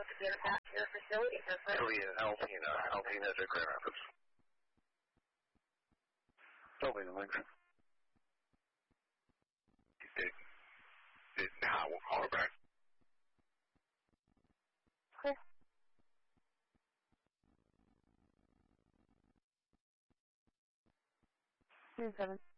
to get back to your facility for further. Alpena to Grand Rapids. Alpena, thanks. Now we'll call her back. Clear. 7.